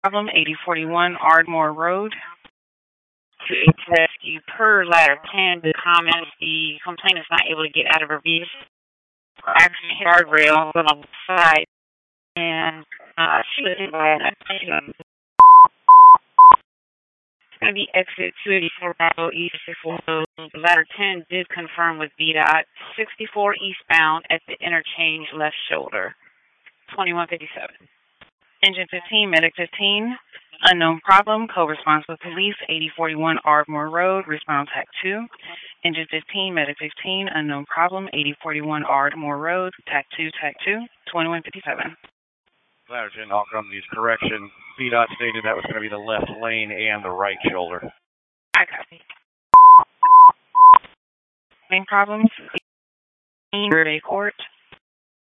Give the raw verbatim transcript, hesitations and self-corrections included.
Problem eighty forty-one Ardmore Road. To a rescue per ladder ten, the comment the complainant is not able to get out of her vehicle. Accident hit guardrail on the side, and uh, she was hit by an accident. It's going to be exit two eighty-four Bravo East sixty-four. The ladder ten did confirm with V DOT sixty-four eastbound at the interchange left shoulder, twenty-one fifty-seven. Engine fifteen, Medic fifteen, unknown problem, co-response with police, eighty forty-one Ardmore Road, response T A C two. Engine fifteen, Medic fifteen, unknown problem, eighty forty-one Ardmore Road, T A C two, T A C two, twenty-one fifty-seven. Ladder ten, all companies, correction. V DOT stated that was going to be the left lane and the right shoulder. I copy. Main problems, Verde Court.